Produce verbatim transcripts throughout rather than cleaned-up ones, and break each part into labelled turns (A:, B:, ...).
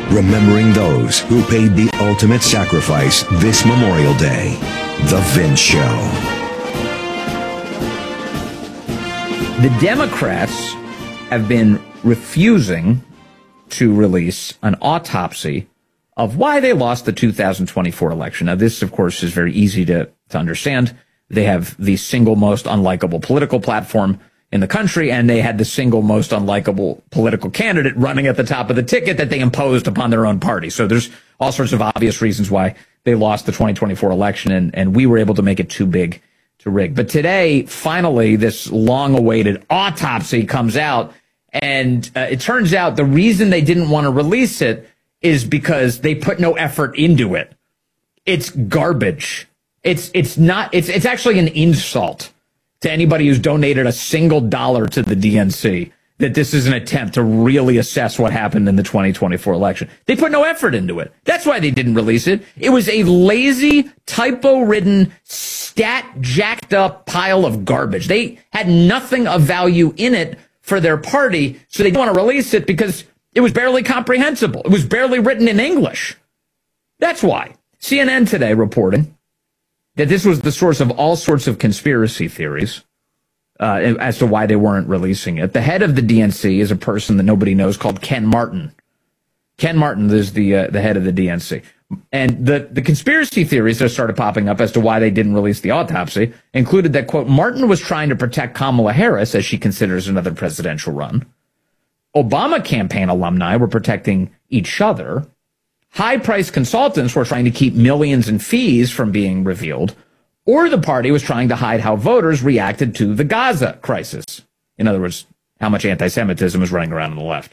A: remembering those who paid the ultimate sacrifice this Memorial Day. The Vince Show.
B: The Democrats have been refusing to release an autopsy of why they lost the two thousand twenty-four election. Now, this, of course, is very easy to, to understand. They have the single most unlikable political platform in the country, and they had the single most unlikable political candidate running at the top of the ticket that they imposed upon their own party. So there's all sorts of obvious reasons why they lost the twenty twenty-four election, and, and we were able to make it too big to rig. But today, finally, this long-awaited autopsy comes out, and uh, it turns out the reason they didn't want to release it is because they put no effort into it. It's garbage. It's it's not. It's it's actually an insult to anybody who's donated a single dollar to the D N C that this is an attempt to really assess what happened in the twenty twenty-four election. They put no effort into it. That's why they didn't release it. It was a lazy, typo-ridden, stat-jacked-up pile of garbage. They had nothing of value in it for their party, so they didn't want to release it because it was barely comprehensible. It was barely written in English. That's why. C N N today reporting that this was the source of all sorts of conspiracy theories uh, as to why they weren't releasing it. The head of the D N C is a person that nobody knows called Ken Martin. Ken Martin is the uh, the head of the D N C. And the, the conspiracy theories that started popping up as to why they didn't release the autopsy included that, quote, Martin was trying to protect Kamala Harris as she considers another presidential run. Obama campaign alumni were protecting each other. High-priced consultants were trying to keep millions in fees from being revealed, or the party was trying to hide how voters reacted to the Gaza crisis. In other words, how much anti-Semitism is running around on the left.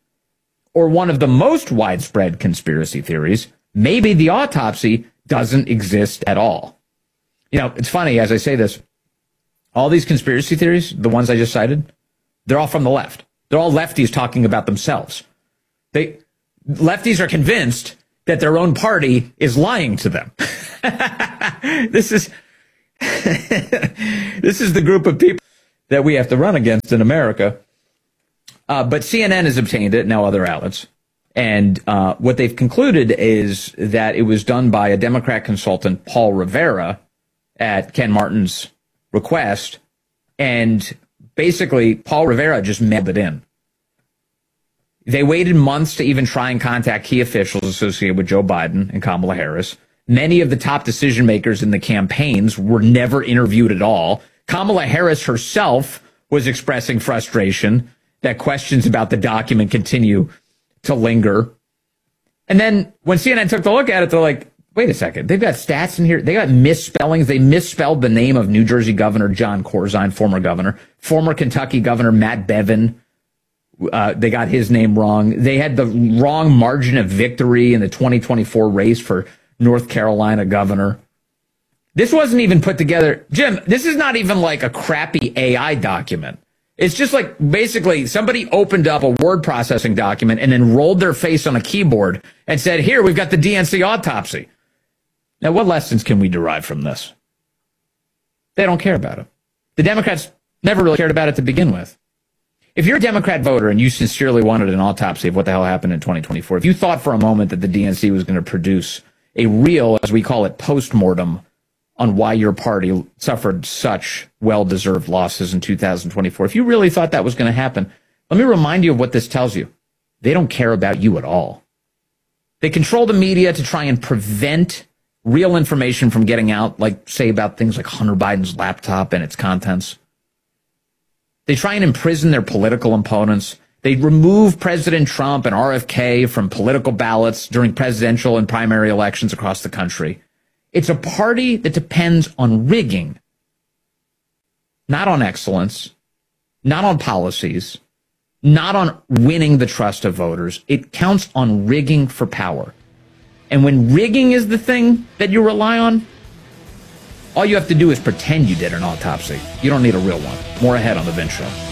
B: Or one of the most widespread conspiracy theories, maybe the autopsy doesn't exist at all. You know, it's funny, as I say this, all these conspiracy theories, the ones I just cited, they're all from the left. They're all lefties talking about themselves. They lefties are convinced that their own party is lying to them. This is this is the group of people that we have to run against in America. Uh, but C N N has obtained it, now other outlets. And uh, what they've concluded is that it was done by a Democrat consultant, Paul Rivera, at Ken Martin's request. And basically, Paul Rivera just mailed it in. They waited months to even try and contact key officials associated with Joe Biden and Kamala Harris. Many of the top decision makers in the campaigns were never interviewed at all. Kamala Harris herself was expressing frustration that questions about the document continue to linger. And then when C N N took a look at it, they're like, wait a second, they've got stats in here. They got misspellings. They misspelled the name of New Jersey Governor John Corzine, former governor, former Kentucky Governor Matt Bevin. Uh, they got his name wrong. They had the wrong margin of victory in the twenty twenty-four race for North Carolina governor. This wasn't even put together. Jim, this is not even like a crappy A I document. It's just like basically somebody opened up a word processing document and then rolled their face on a keyboard and said, here, we've got the D N C autopsy. Now, what lessons can we derive from this? They don't care about it. The Democrats never really cared about it to begin with. If you're a Democrat voter and you sincerely wanted an autopsy of what the hell happened in twenty twenty-four, if you thought for a moment that the D N C was going to produce a real, as we call it, postmortem on why your party suffered such well-deserved losses in two thousand twenty-four, if you really thought that was going to happen, let me remind you of what this tells you. They don't care about you at all. They control the media to try and prevent real information from getting out, like, say, about things like Hunter Biden's laptop and its contents. They try and imprison their political opponents. They remove President Trump and R F K from political ballots during presidential and primary elections across the country. It's a party that depends on rigging, not on excellence, not on policies, not on winning the trust of voters. It counts on rigging for power. And when rigging is the thing that you rely on, all you have to do is pretend you did an autopsy. You don't need a real one. More ahead on The Vince Show.